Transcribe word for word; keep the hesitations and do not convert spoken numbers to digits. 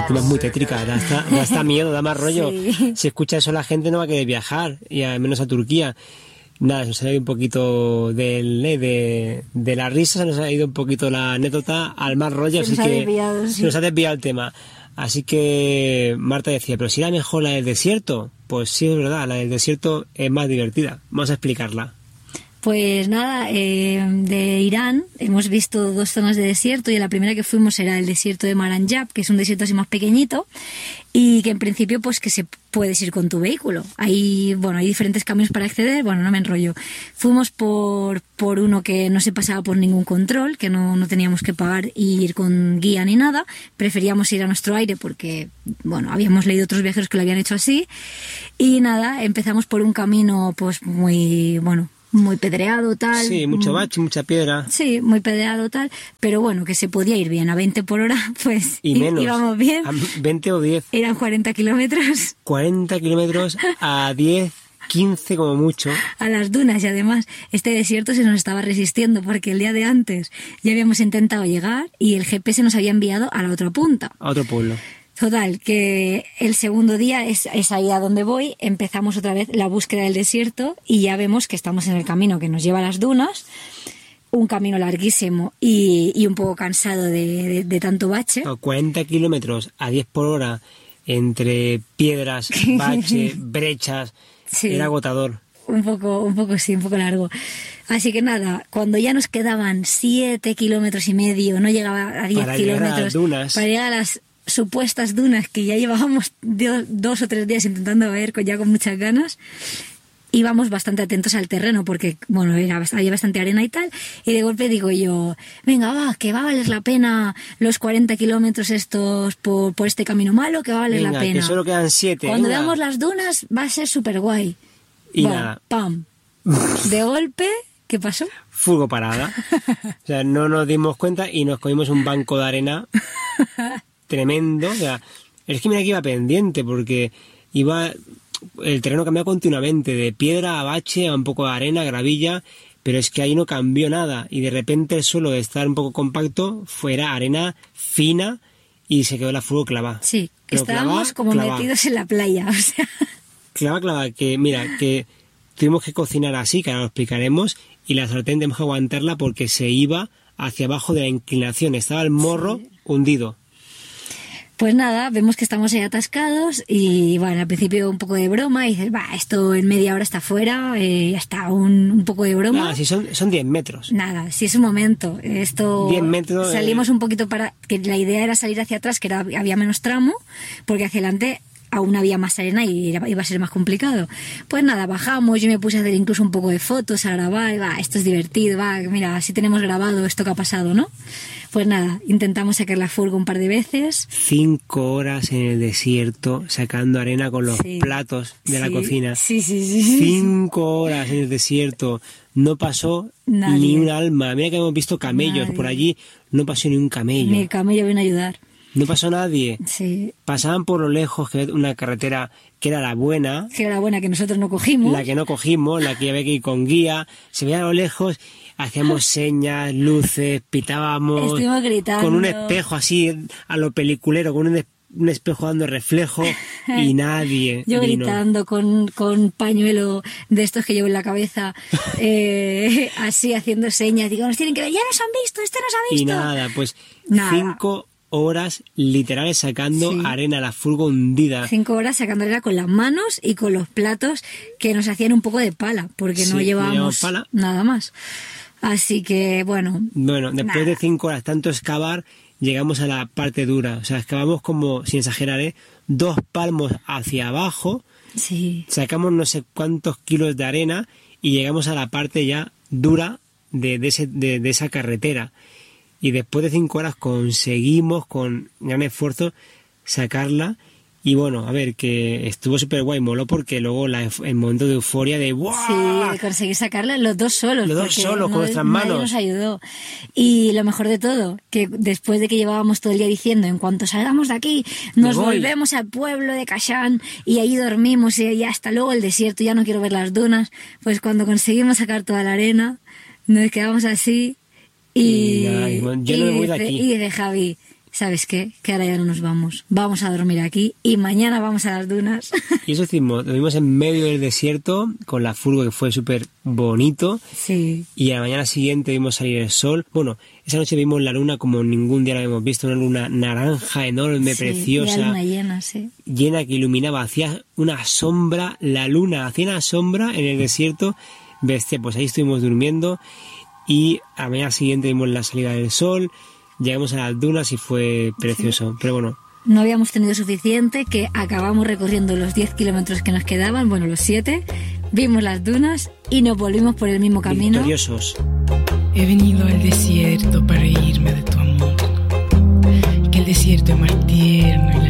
última es muy tétrica, da hasta, da hasta miedo, da más rollo. Sí. Si escucha eso la gente no va a querer viajar, y al menos a Turquía. Nada, se nos ha ido un poquito del, eh, de, de la risa, se nos ha ido un poquito la anécdota al más rollo, Se así nos ha que desviado, sí. se nos ha desviado el tema. Así que Marta decía, pero si era mejor la del desierto. Pues sí, es verdad, la del desierto es más divertida. Vamos a explicarla. Pues nada, eh, de Irán hemos visto dos zonas de desierto y la primera que fuimos era el desierto de Maranjab, que es un desierto así más pequeñito y que en principio pues que se puedes ir con tu vehículo. Hay, bueno, hay diferentes caminos para acceder, bueno, no me enrollo. Fuimos por, por uno que no se pasaba por ningún control, que no, no teníamos que pagar y ir con guía ni nada. Preferíamos ir a nuestro aire porque, bueno, habíamos leído otros viajeros que lo habían hecho así. Y nada, empezamos por un camino pues muy, bueno, muy pedreado, tal. Sí, mucho bache, mucha piedra. Sí, muy pedreado, tal. Pero bueno, que se podía ir bien. A veinte por hora, pues Y menos. íbamos bien. A veinte o diez. Eran cuarenta kilómetros. cuarenta kilómetros a diez, quince como mucho. A las dunas y además este desierto se nos estaba resistiendo porque el día de antes ya habíamos intentado llegar y el G P S nos había enviado a la otra punta. A otro pueblo. Total, que el segundo día es, es ahí a donde voy, empezamos otra vez la búsqueda del desierto y ya vemos que estamos en el camino que nos lleva a las dunas, un camino larguísimo y, y un poco cansado de, de, de tanto bache. cuarenta kilómetros a diez por hora entre piedras, bache, brechas, Sí. era agotador. Un poco, un poco sí, un poco largo. Así que nada, cuando ya nos quedaban siete kilómetros y medio, no llegaba a diez Para llegar a kilómetros, las dunas. para llegar a las supuestas dunas que ya llevábamos do- dos o tres días intentando ver con, ya con muchas ganas, íbamos bastante atentos al terreno porque, bueno, era, había bastante arena y tal, y de golpe digo yo, venga, va, que va a valer la pena los cuarenta kilómetros estos por, por este camino malo, que va a valer Venga, la pena. que solo quedan siete. Cuando venga. veamos las dunas va a ser súper guay. Y Bueno, nada. pam. De golpe, ¿qué pasó? Fuego parada. O sea, no nos dimos cuenta y nos comimos un banco de arena tremendo. O sea, es que mira que iba pendiente porque iba el terreno cambiaba continuamente, de piedra a bache, a un poco de arena, gravilla, pero es que ahí no cambió nada y de repente el suelo de estar un poco compacto fuera arena fina y se quedó la fuego clavada. Sí, Pero estábamos clavada, como clavada. metidos en la playa, o sea... Clava, clava, que mira, que tuvimos que cocinar así, que ahora lo explicaremos, y la sartén tenemos que aguantarla porque se iba hacia abajo de la inclinación, estaba el morro Sí. hundido. Pues nada, vemos que estamos ahí atascados y bueno, al principio un poco de broma y dices, va, esto en media hora está fuera, eh, ya está, un, un poco de broma. Nada, si son, son diez metros. Nada, si es un momento, esto... diez metros, Salimos eh. un poquito para... que la idea era salir hacia atrás, que era, había menos tramo, porque hacia adelante aún había más arena y era- iba a ser más complicado. Pues nada, bajamos, yo me puse a hacer incluso un poco de fotos, a grabar, y va, esto es divertido, va, mira, así tenemos grabado esto que ha pasado, ¿no? Pues nada, intentamos sacar la furgo un par de veces. Cinco horas en el desierto sacando arena con los Sí. platos de la Sí, cocina. Sí, sí, sí. sí. Cinco horas en el desierto. No pasó Nadie. ni un alma. Mira que hemos visto camellos Nadie. por allí. No pasó ni un camello. Mi camello vino a ayudar. No pasó nadie. Sí. Pasaban por lo lejos que una carretera que era la buena, Que era la buena que nosotros no cogimos. la que no cogimos, la que había que ir con guía. Se veía a lo lejos, hacíamos señas, luces, pitábamos. Estuvimos gritando. Con un espejo así a lo peliculero, con un, es- un espejo dando reflejo y nadie Yo vino. gritando con, con pañuelo de estos que llevo en la cabeza, eh, así haciendo señas. Digo, nos tienen que ver, ya nos han visto, este nos ha Y visto. nada, pues Nada. cinco horas literales sacando Sí. arena a la furgo hundida. Cinco horas sacándola con las manos y con los platos que nos hacían un poco de pala, porque Sí, no no llevábamos llevamos pala. nada más. Así que, bueno, Bueno, después Nada. de cinco horas tanto excavar, llegamos a la parte dura. O sea, excavamos como, sin exagerar, ¿eh? dos palmos hacia abajo, sí. sacamos no sé cuántos kilos de arena y llegamos a la parte ya dura de, de, ese, de, de esa carretera. Y después de cinco horas conseguimos, con gran esfuerzo, sacarla. Y bueno, a ver, que estuvo súper guay, moló porque luego la, el momento de euforia de ¡guau! Sí, de conseguir sacarla los dos solos. Los dos porque solos, con no- nuestras nadie manos. nos ayudó. Y lo mejor de todo, que después de que llevábamos todo el día diciendo, en cuanto salgamos de aquí, nos Me voy. volvemos al pueblo de Kashan y ahí dormimos y ya hasta luego el desierto, ya no quiero ver las dunas. Pues cuando conseguimos sacar toda la arena, nos quedamos así y, Y, ay, bueno, yo no me voy de dice, aquí. y dice Javi, ¿sabes qué? Que ahora ya no nos vamos. Vamos a dormir aquí y mañana vamos a las dunas. Y eso hicimos, lo vimos en medio del desierto con la furgo, que fue súper bonito. Sí. Y a la mañana siguiente vimos salir el sol. Bueno, esa noche vimos la luna como ningún día la habíamos visto, una luna naranja enorme, Sí, preciosa. la luna llena, sí. Llena, que iluminaba, hacía una sombra, la luna hacía una sombra en el desierto. Bestia, pues ahí estuvimos durmiendo y a la mañana siguiente vimos la salida del sol. Llegamos a las dunas y fue precioso, sí. Pero bueno. No habíamos tenido suficiente, que acabamos recorriendo los diez kilómetros que nos quedaban, bueno, los siete, vimos las dunas y nos volvimos por el mismo camino. Victoriosos. He venido al desierto para reírme de tu amor, que el desierto es más tierno